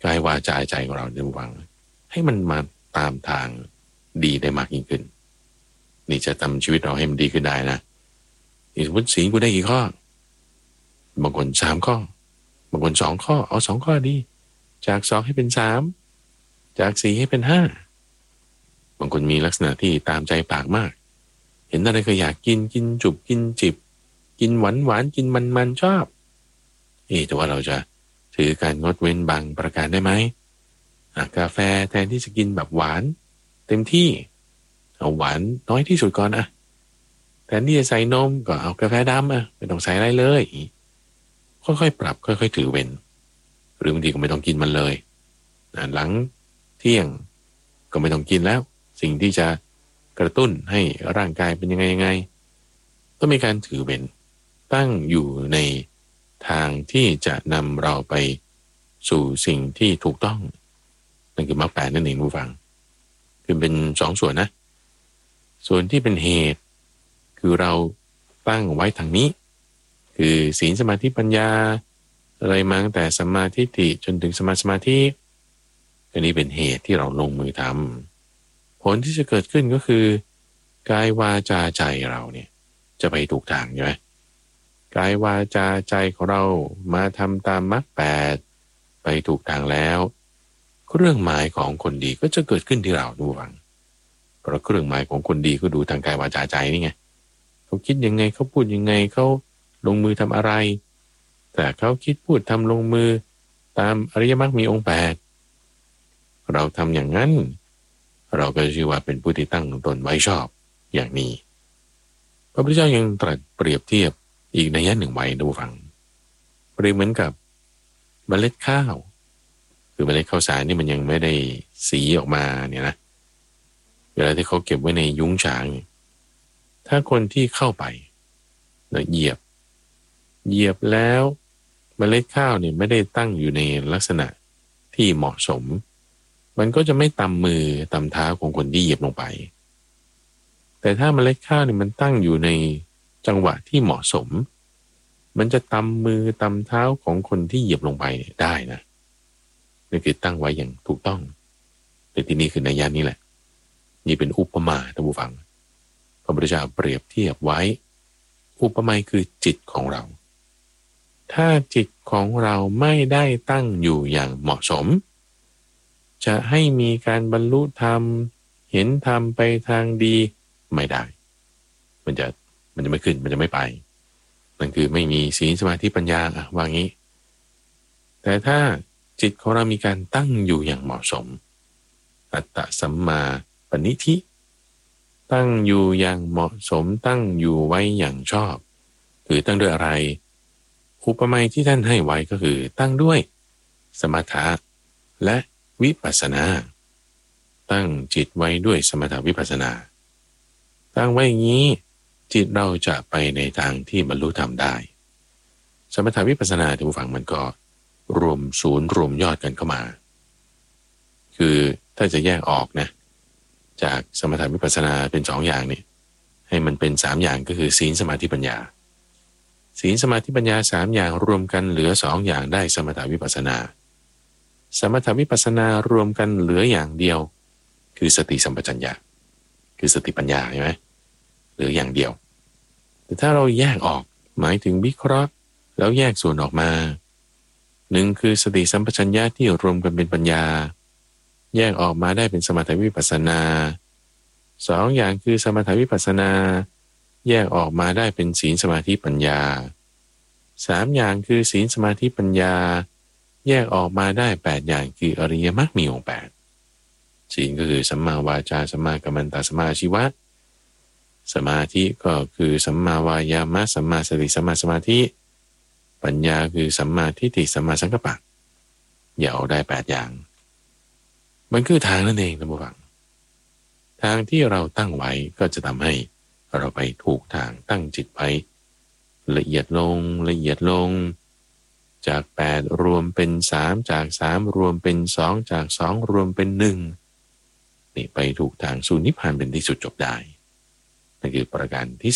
กายวาจาใจของเราในระวังให้มันมาตามทางดีได้มากยิ่งขึ้นนี่จะทำชีวิตเราให้มันดีขึ้นได้นะสมมติศีลกูได้กี่ข้อบางคน3 ข้อบางคน2 ข้อเอา2 ข้อดีจาก2ให้เป็น3จาก4ให้เป็น5บางคนมีลักษณะที่ตามใจปากมากเห็นอะไรก็อยากกินจุบกินจิบกินหวานกินมันชอบแต่ว่าเราจะถือการงดเว้นบางประการได้ไหมกาแฟแทนที่จะกินแบบหวานเต็มที่เอาหวานน้อยที่สุดก่อนแทนที่จะใส่นมก็เอากาแฟดำไม่ต้องใส่อะไรเลยค่อยๆปรับค่อยๆถือเว้นหรือบางทีก็ไม่ต้องกินมันเลยหลังเที่ยงก็ไม่ต้องกินแล้วสิ่งที่จะกระตุ้นให้ร่างกายเป็นยังไงต้องมีการถือเว้นตั้งอยู่ในทางที่จะนำเราไปสู่สิ่งที่ถูกต้องนั่นคือมรรค 8นั่นเองผู้ฟังคือเป็น2 ส่วนนะส่วนที่เป็นเหตุคือเราตั้งไว้ทางนี้คือศีลสมาธิปัญญาอะไรมาตั้งแต่สัมมาทิฏฐิจนถึงสมาธิอันนี้เป็นเหตุที่เราลงมือทำผลที่จะเกิดขึ้นก็คือกายวาจาใจเราเนี่ยจะไปถูกทางใช่ไหมกายวาจาใจของเรามาทำตามมรรค 8ไปถูกทางแล้วเครื่องหมายของคนดีก็จะเกิดขึ้นที่เราดูฟังเพราะเครื่องหมายของคนดีก็ดูทางกายวาจาใจนี่ไงเขาคิดยังไงเขาพูดยังไงเขาลงมือทำอะไรแต่เขาคิดพูดทำลงมือตามอริยมรรคมีองค์ 8เราทำอย่างนั้นเราก็ชื่อว่าเป็นผู้ที่ตั้งตนไว้ชอบอย่างนี้พระพุทธเจ้ายังตรัสเปรียบเทียบอีกนัยหนึ่งไว้ดูฟังเปรียบเหมือนกับเมล็ดข้าวคือเมล็ดข้าวสารนี่มันยังไม่ได้สีออกมาเนี่ยนะเวลาที่เขาเก็บไว้ในยุ้งฉางถ้าคนที่เข้าไปเหยียบแล้วเมล็ดข้าวเนี่ยไม่ได้ตั้งอยู่ในลักษณะที่เหมาะสมมันก็จะไม่ตำมือตำเท้าของคนที่เหยียบลงไปแต่ถ้าเมล็ดข้าวเนี่ยมันตั้งอยู่ในจังหวะที่เหมาะสมมันจะตำมือตำเท้าของคนที่เหยียบลงไปได้นะนี่คือตั้งไว้อย่างถูกต้องแต่ที่นี่คือนัยยะนี้แหละนี่เป็นอุปมาท่านผู้ฟังพระพุทธเจ้าเปรียบเทียบไว้อุปมาคือจิตของเราถ้าจิตของเราไม่ได้ตั้งอยู่อย่างเหมาะสมจะให้มีการบรรลุธรรมเห็นธรรมไปทางดีไม่ได้มันจะไม่ขึ้นมันจะไม่ไปนั่นคือไม่มีศีลสมาธิปัญญาว่างี้แต่ถ้าจิตของเรามีการตั้งอยู่อย่างเหมาะสมอัตตสัมมาปณิธิตั้งอยู่อย่างเหมาะสมตั้งอยู่ไว้อย่างชอบคือตั้งด้วยอะไรอุปมาที่ท่านให้ไว้ก็คือตั้งด้วยสมถะและวิปัสสนาตั้งจิตไว้ด้วยสมถะวิปัสสนาตั้งไว้อย่างนี้จิตเราจะไปในทางที่บรรลุธรรมได้สมถะวิปัสสนาที่ผู้ฟังมันก็รวมศูนย์รวมยอดกันเข้ามาคือถ้าจะแยกออกนะจากสมถะวิปัสสนาเป็น2 อย่างนี่ให้มันเป็น3 อย่างก็คือศีลสมาธิปัญญาศีลสมาธิปัญญา3 อย่างรวมกันเหลือ2 อย่างได้สมถะวิปัสสนาสมถะวิปัสสนารวมกันเหลืออย่างเดียวคือสติสัมปชัญญะคือสติปัญญาใช่ไหมเหลืออย่างเดียวแต่ถ้าเราแยกออกหมายถึงวิเคราะห์แล้วแยกส่วนออกมา1คือสติสัมปชัญญะที่รวมกันเป็นปัญญาแยกออกมาได้เป็นสมถะวิปัสสนา2 อย่างคือสมถะวิปัสสนาแยกออกมาได้เป็นศีลสมาธิปัญญา3 อย่างคือศีลสมาธิปัญญาแยกออกมาได้8 อย่างคืออริยมรรคมีองค์ 8ศีลก็คือสัมมาวาจาสัมมากัมมันตะสัมมาอาชีวะสมาธิก็คือสัมมาวายามะสัมมาสติสัมมาสมาธิปัญญาคือสัมมาทิฏฐิสัมมาสังกัปปะอย่าเอาได้8 อย่างมันคือทางนั่นเองท่านผู้ฟังทางที่เราตั้งไว้ก็จะทำให้เราไปถูกทางตั้งจิตไว้ละเอียดลงจาก8รวมเป็น3จาก3รวมเป็น2จาก2รวมเป็น1นี่ไปถูกทางสู่นิพพานเป็นที่สุดจบได้นั่นคือประการที่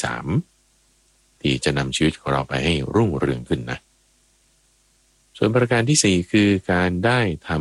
3ที่จะนำชีวิตของเราไปให้รุ่งเรืองขึ้นนะส่วนประการที่4คือการได้ทำ